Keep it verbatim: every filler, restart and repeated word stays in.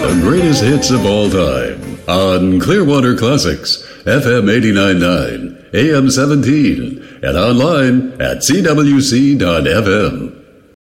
The greatest hits of all time on Clearwater Classics, F M eighty-nine point nine, A M seventeen, and online at C W C dot F M.